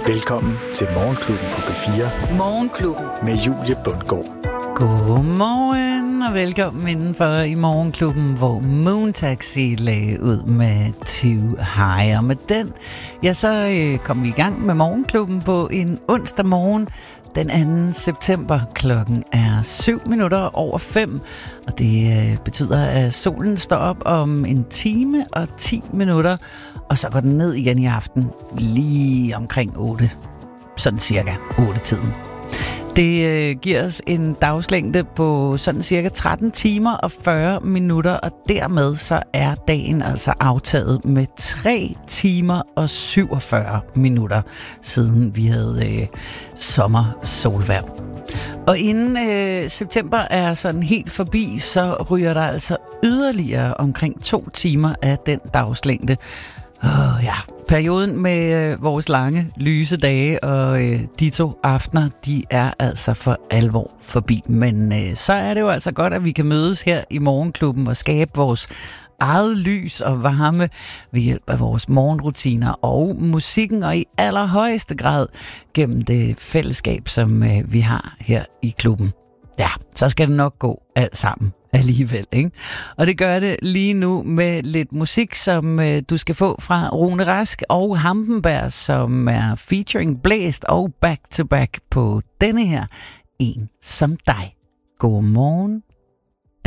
Velkommen til Morgenklubben på B4. Morgenklubben. Med Julie Bundgaard. Godmorgen og velkommen indenfor i Morgenklubben, hvor Moon Taxi lagde ud med Too High. Og med den, ja, så kom vi i gang med Morgenklubben på en onsdag morgen. Den 2. september. Klokken er 5:07, og det betyder, at solen står op om 1 time og 10 minutter, og så går den ned igen i aften lige omkring 8, sådan cirka 8-tiden. Det giver os en dagslængde på sådan cirka 13 timer og 40 minutter, og dermed så er dagen altså aftaget med 3 timer og 47 minutter, siden vi havde sommersolvejr. Og inden september er sådan helt forbi, så ryger der altså yderligere omkring 2 timer af den dagslængde. Ja, perioden med vores lange, lyse dage og de 2 aftener, de er altså for alvor forbi. Men så er det jo altså godt, at vi kan mødes her i Morgenklubben og skabe vores eget lys og varme ved hjælp af vores morgenrutiner og musikken, og i allerhøjeste grad gennem det fællesskab, som vi har her i klubben. Ja, så skal det nok gå alt sammen alligevel, ikke? Og det gør det lige nu med lidt musik, som du skal få fra Rune Rask og Hampenberg, som er featuring Blæst og Back to Back på denne her En som dig. Godmorgen.